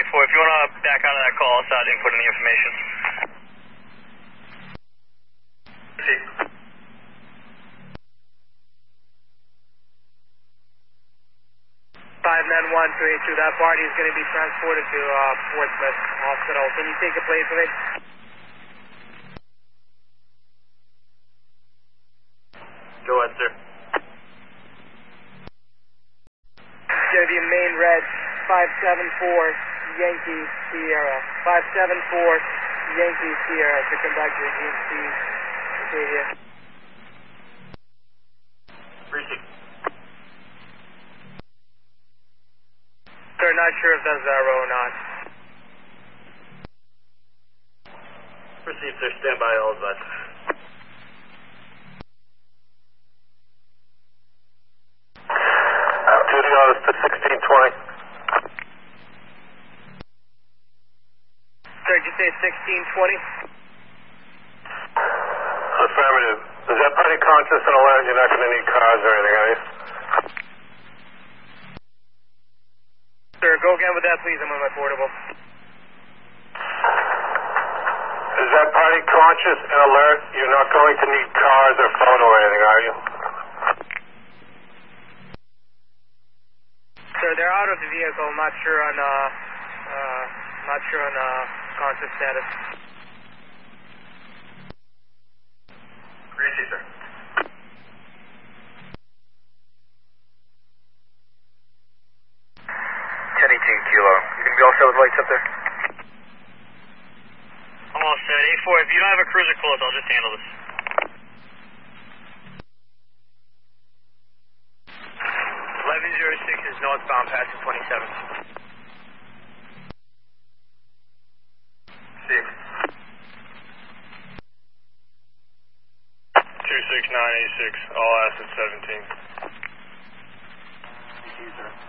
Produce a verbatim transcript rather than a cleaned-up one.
four, if you want to back out of that call, I'll start inputting the information. five nine one two eight two, that party is going to be transported to uh, Portsmouth Hospital. Can you take a plate for it? Go ahead, sir. It's going to be a main red, five seven four Yankee Sierra. five seven four Yankee Sierra to come back to the G M C Acadia. Receive. Sir, not sure if that's Zaro or not. Receive, sir. Stand by, all of that. Duty orders to sixteen twenty. Sir, did you say sixteen twenty? Affirmative. Is that party conscious and alert? You're not going to need cars or anything, are you? Sir, go again with that, please. I'm on my portable. Is that party conscious and alert? You're not going to need cars or phone or anything, are you? Sir, they're out of the vehicle. I'm not sure on, uh, uh, not sure on, uh, conscious status. Receive, sir. ten eighteen Kilo. You gonna be all set with lights up there? I'm all set. A four, if you don't have a cruiser close, I'll just handle this. eleven oh six is northbound, passing twenty-seven. Six. two six nine eight six, all assets seventeen. Receive, sir.